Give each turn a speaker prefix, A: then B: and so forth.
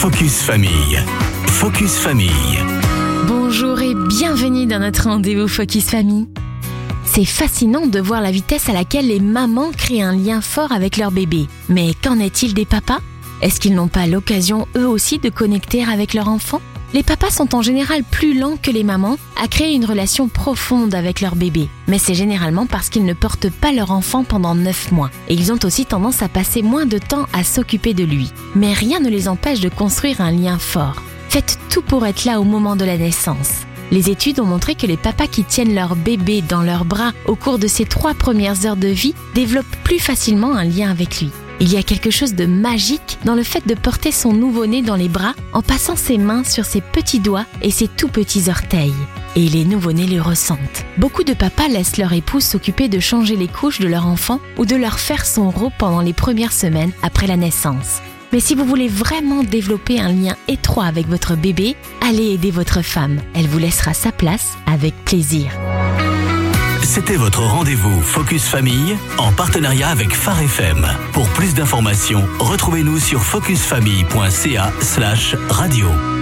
A: Focus Famille. Focus Famille.
B: Bonjour et bienvenue dans notre rendez-vous Focus Famille. C'est fascinant de voir la vitesse à laquelle les mamans créent un lien fort avec leur bébé. Mais qu'en est-il des papas ? Est-ce qu'ils n'ont pas l'occasion eux aussi de connecter avec leur enfant ? Les papas sont en général plus lents que les mamans à créer une relation profonde avec leur bébé. Mais c'est généralement parce qu'ils ne portent pas leur enfant pendant 9 mois. Et ils ont aussi tendance à passer moins de temps à s'occuper de lui. Mais rien ne les empêche de construire un lien fort. Faites tout pour être là au moment de la naissance. Les études ont montré que les papas qui tiennent leur bébé dans leurs bras au cours de ses 3 premières heures de vie développent plus facilement un lien avec lui. Il y a quelque chose de magique dans le fait de porter son nouveau-né dans les bras en passant ses mains sur ses petits doigts et ses tout petits orteils. Et les nouveau-nés le ressentent. Beaucoup de papas laissent leur épouse s'occuper de changer les couches de leur enfant ou de leur faire son repos pendant les premières semaines après la naissance. Mais si vous voulez vraiment développer un lien étroit avec votre bébé, allez aider votre femme. Elle vous laissera sa place avec plaisir.
A: C'était votre rendez-vous Focus Famille en partenariat avec Phare FM. Pour plus d'informations, retrouvez-nous sur focusfamille.ca/radio.